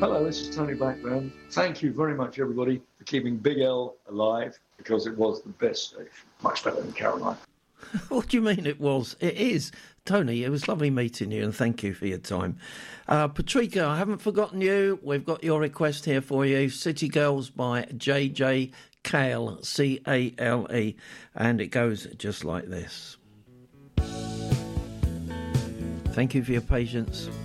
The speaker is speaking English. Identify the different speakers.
Speaker 1: Hello, this is Tony Blackburn. Thank you very much, everybody, for keeping Big L alive, because it was the best station. Much better than Caroline.
Speaker 2: What do you mean it was? It is. Tony, it was lovely meeting you, and thank you for your time. Patrika, I haven't forgotten you. We've got your request here for you. City Girls by J.J. Cale, C-A-L-E, and it goes just like this. Thank you for your patience.